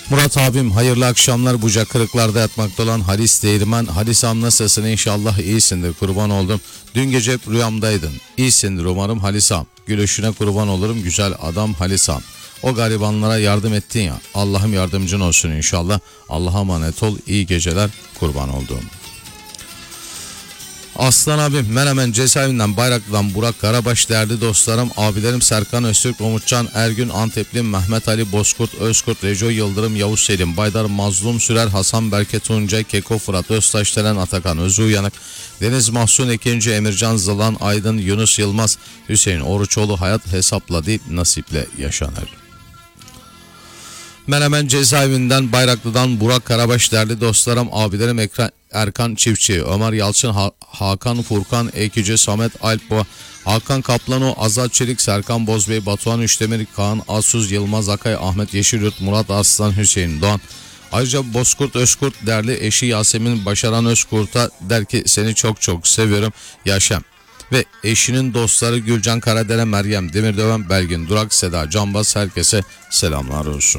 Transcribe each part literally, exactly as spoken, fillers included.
Murat abim hayırlı akşamlar. Bucak kırıklarda yatmakta olan Halis Değirmen. Halis am nasılsın? İnşallah iyisindir, kurban oldum. Dün gece hep rüyamdaydın. İyisindir umarım Halis am. Gülüşüne kurban olurum güzel adam Halis am. O garibanlara yardım ettin ya. Allah'ım yardımcın olsun inşallah. Allah'a emanet ol. İyi geceler, kurban olduğum. Aslan abim Menemen cezaevinden Bayraklı'dan Burak Karabaş, değerli dostlarım, abilerim Serkan Öztürk, Umutcan Ergün, Antepli Mehmet Ali Bozkurt, Özkurt, Reco Yıldırım, Yavuz Selim, Baydar Mazlum Sürer, Hasan Berke Tuncay, Keko Fırat Öztaş, Teren Atakan Özü Uyanık, Deniz Mahsun Ekinci, Emircan Zılan Aydın, Yunus Yılmaz, Hüseyin Oruçoğlu. Hayat hesapla değil nasiple yaşanır. Menemen cezaevinden Bayraklı'dan Burak Karabaş, değerli dostlarım, abilerim Ekran, Erkan Çiftçi, Ömer Yalçın, ha Hakan Furkan, Ekici, Samet Alpbo, Hakan Kaplano, Azat Çelik, Serkan Bozbey, Batuhan Üçdemir, Kaan Asuz, Yılmaz Akay, Ahmet Yeşilyurt, Murat Arslan, Hüseyin Doğan. Ayrıca Bozkurt Özkurt, değerli eşi Yasemin Başaran Özkurt'a der ki seni çok çok seviyorum Yaşam. Ve eşinin dostları Gülcan Karadere, Meryem Demirdöven, Belgin Durak, Seda Canbaz, herkese selamlar olsun.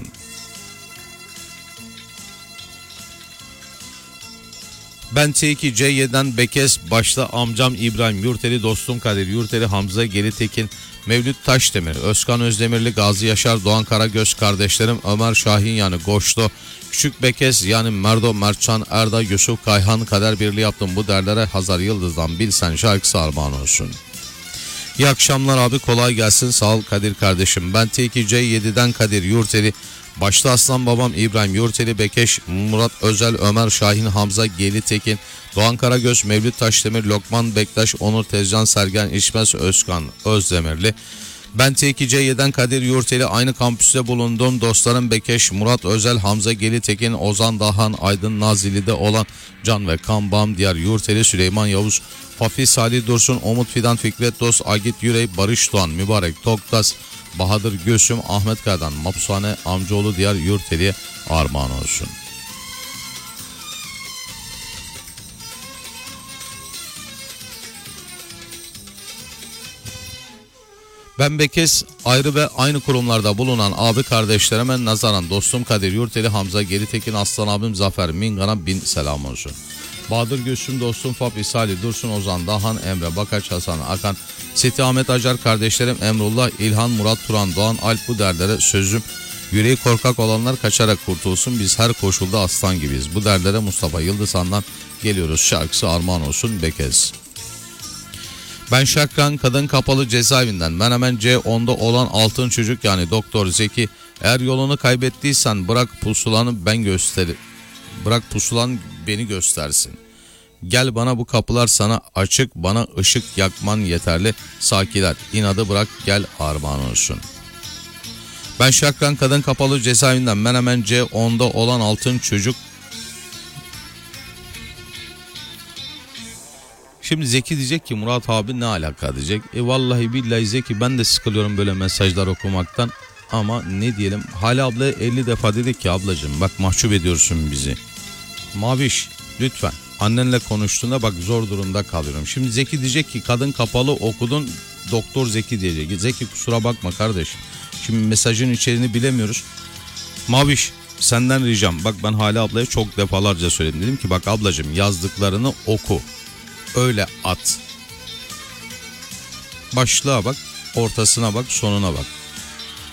Ben T iki C Y'den Bekes, başta amcam İbrahim Yurteli, dostum Kadir Yurteli, Hamza Geli Tekin, Mevlüt Taşdemir, Özkan Özdemirli, Gazi Yaşar, Doğan Karagöz kardeşlerim, Ömer Şahin yani Goşto, Küçük Bekes yani Merdo, Mertcan Erda, Yusuf Kayhan, Kader Birliği yaptım bu derlere Hazar Yıldız'dan Bilsen şarkısı armağan olsun. İyi akşamlar abi, kolay gelsin, sağ ol Kadir kardeşim. Ben T iki C yedi'den Kadir Yurteli, başta aslan babam İbrahim Yurteli, Bekeş, Murat Özel, Ömer Şahin, Hamza Geli Tekin, Doğan Karagöz, Mevlüt Taşdemir, Lokman Bektaş, Onur Tezcan, Sergen İşmez, Özkan Özdemirli. Ben T iki C yedi'den Kadir Yurteli, aynı kampüste bulunduğum dostlarım Bekeş, Murat Özel, Hamza Geli Tekin, Ozan Dahan, Aydın Nazilli'de olan Can ve Kan Bağım Diyar Yurteli, Süleyman Yavuz, Fafi Salih Dursun, Umut Fidan, Fikret Dost, Agit Yüreği, Barış Doğan, Mübarek Toktas, Bahadır Gülsüm, Ahmet Kaya'dan Mapusane Amcaoğlu Diyar Yurteli'ye armağan olsun. Ben Bekes, ayrı ve aynı kurumlarda bulunan abi kardeşlerime nazaran dostum Kadir Yurteli, Hamza Geri Tekin, Aslan abim Zafer Mingan'a bin selam olsun. Bahadır Gülsüm, dostum Fabi Salih Dursun, Ozan Dahan, Emre Bakaç, Hasan Akan, Siti Ahmet Acar kardeşlerim Emrullah, İlhan, Murat Turan, Doğan Alp, bu derlere sözüm yüreği korkak olanlar kaçarak kurtulsun, biz her koşulda aslan gibiyiz. Bu derlere Mustafa Yıldızhan'dan geliyoruz şarkısı armağan olsun Bekez. Ben Şakran Kadın Kapalı Cezaevinden Menemen C onda olan altın çocuk yani Doktor Zeki, eğer yolunu kaybettiysen bırak pusulanı ben göster bırak pusulan beni göstersin. Gel bana, bu kapılar sana açık, bana ışık yakman yeterli. Sakiler inadı bırak gel armağan olsun. Ben Şakran Kadın Kapalı Cezaevinden Menemen C onda olan altın çocuk. Şimdi Zeki diyecek ki Murat abi ne alaka diyecek. E vallahi billahi Zeki, ben de sıkılıyorum böyle mesajlar okumaktan. Ama ne diyelim, Hale ablaya elli defa dedik ki ablacığım bak mahcup ediyorsun bizi. Maviş lütfen annenle konuştuğunda bak zor durumda kalıyorum. Şimdi Zeki diyecek ki kadın kapalı okudun, Doktor Zeki diyecek. Zeki kusura bakma kardeş. Şimdi mesajın içeriğini bilemiyoruz. Maviş senden ricam, bak ben Hale ablaya çok defalarca söyledim. Dedim ki bak ablacığım yazdıklarını oku. Öyle at. Başlığa bak, ortasına bak, sonuna bak.